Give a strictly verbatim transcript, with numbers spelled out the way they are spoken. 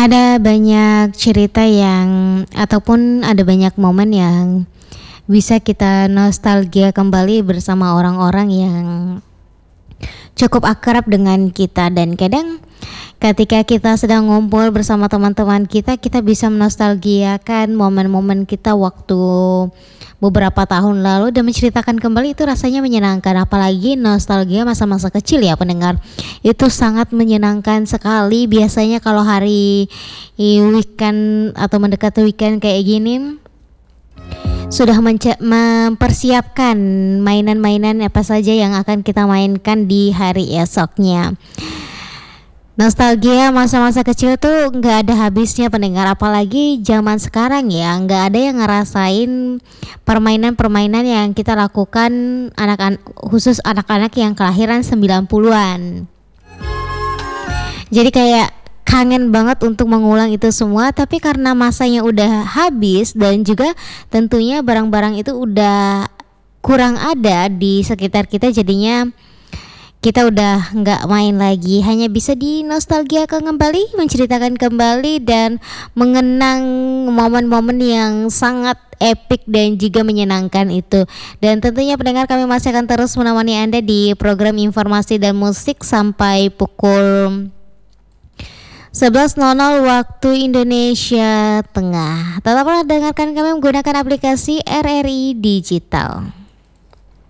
Ada banyak cerita yang ataupun ada banyak momen yang bisa kita nostalgia kembali bersama orang-orang yang cukup akrab dengan kita, dan kadang ketika kita sedang ngumpul bersama teman-teman kita, kita bisa menostalgiakan momen-momen kita waktu beberapa tahun lalu dan menceritakan kembali. Itu rasanya menyenangkan, apalagi nostalgia masa-masa kecil ya pendengar. Itu sangat menyenangkan sekali. Biasanya kalau hari weekend atau mendekati weekend kayak gini, sudah menca- mempersiapkan mainan-mainan apa saja yang akan kita mainkan di hari esoknya. Nostalgia masa-masa kecil tuh nggak ada habisnya pendengar, apalagi zaman sekarang ya, nggak ada yang ngerasain permainan-permainan yang kita lakukan anak-anak, khusus anak-anak yang kelahiran sembilan puluhan. Jadi kayak kangen banget untuk mengulang itu semua, tapi karena masanya udah habis dan juga tentunya barang-barang itu udah kurang ada di sekitar kita, jadinya kita udah nggak main lagi, hanya bisa di nostalgiakan kembali, menceritakan kembali dan mengenang momen-momen yang sangat epic dan juga menyenangkan itu. Dan tentunya pendengar, kami masih akan terus menemani Anda di program informasi dan musik sampai pukul sebelas nol nol waktu Indonesia Tengah. Tetaplah dengarkan kami menggunakan aplikasi R R I Digital.